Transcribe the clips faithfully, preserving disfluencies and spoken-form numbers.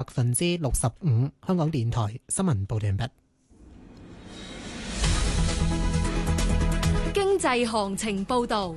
分之六十五。香港電台新聞報道完畢。 經濟行情報道。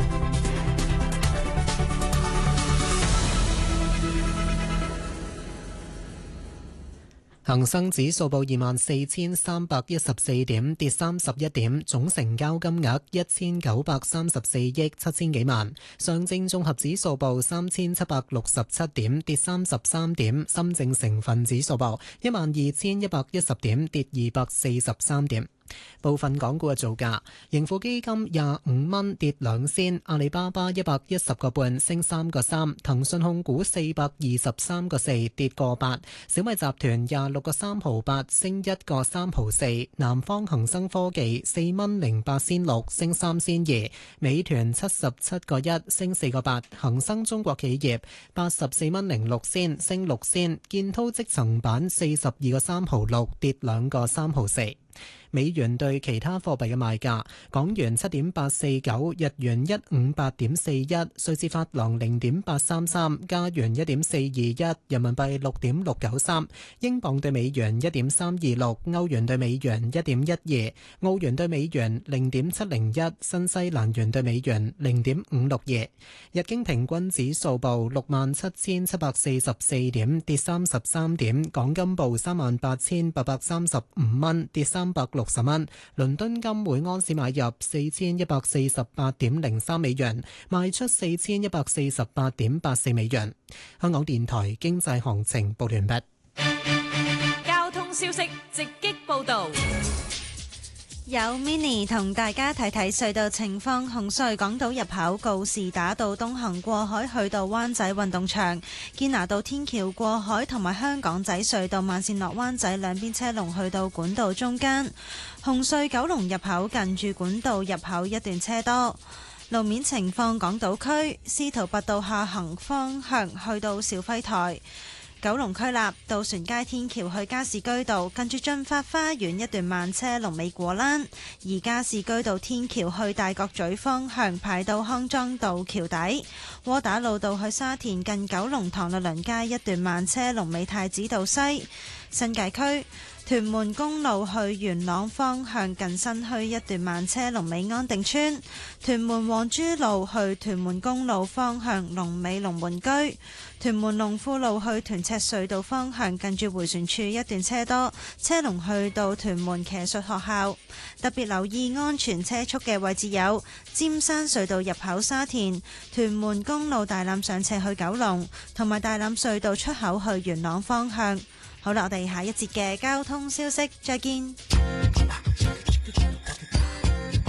恒生指數報二萬四千三百一十四點，跌三十一點，總成交金額一千九百三十四億七千幾萬。上證綜合指數報三千七百六十七點，跌三十三點。深證成分指數報一萬二千一百一十點，跌二百四十三點。部分港股嘅造價：盈富基金廿五蚊跌兩仙，阿里巴巴一百一十個半升三個三，騰訊控股四百二十三個四跌個八，小米集團廿六個三毫八升一個三毫四，南方恒生科技四蚊零八仙六升三仙二，美團七十七個一升四個八，恒生中國企業八十四蚊零六仙升六仙，建滔積層板四十二個三毫六跌兩個三毫四。美元對其他貨幣嘅賣價：港元七點八四九，日元一五八點四一，瑞士法郎零點八三三，加元一點四二一，人民幣六點六九三，英鎊對美元一點三二六，歐元對美元一點一二，澳元對美元零點七零一，新西蘭元對美元零點五六二。日經平均指數報六萬七千七百四十四點，跌三十三點。港金報三萬八千八百三十五蚊，跌三百六十蚊。倫敦金每盎司買入四千一百四十八點零三美元，賣出四千一百四十八點八四美元。香港電台經濟行情報完畢。 交通消息直擊報道。 有 Mini 同大家睇睇隧道情況。紅隧港島入口告士打道東行過海去到灣仔運動場，堅拿道天橋過海同埋香港仔隧道慢線落灣仔兩邊車龍去到管道中間。紅隧九龍入口近住管道入口一段車多。路面情況，港島區司徒拔道下行方向去到肇輝台。九龍區立渡船街天橋去加士居道，近住駿發花園一段慢車龍尾果欄；而加士居道天橋去大角咀方向排到康莊道橋底。窩打老道去沙田近九龍塘律倫街一段慢車龍尾太子道西。新界區屯門公路去元朗方向近新墟一段慢車龍尾安定村；屯門黃珠路去屯門公路方向龍尾龍門居；屯門龍富路去屯赤隧道方向近住迴旋處一段車多，車龍去到屯門騎術學校。特別留意安全車速嘅位置有尖山隧道入口沙田、屯門公路大欖上斜去九龍，同埋大欖隧道出口去元朗方向。好啦，我哋下一節嘅交通消息再見。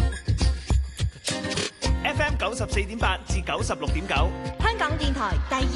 F M 九十四點八至九十六點九， 香港電台第二。